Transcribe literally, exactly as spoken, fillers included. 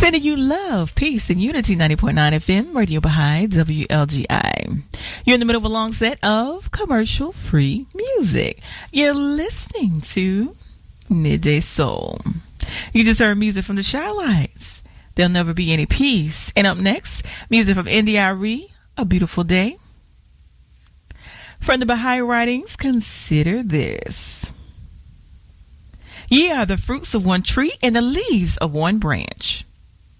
Sending you love, peace, and unity. Ninety point nine F M, Radio Baha'i, W L G I. You're in the middle of a long set of commercial-free music. You're listening to Midday Soul. You just heard music from the Chi-Lites. There'll Never Be Any Peace. And up next, music from India.Arie, A Beautiful Day. From the Baha'i writings, consider this. Ye are the fruits of one tree and the leaves of one branch.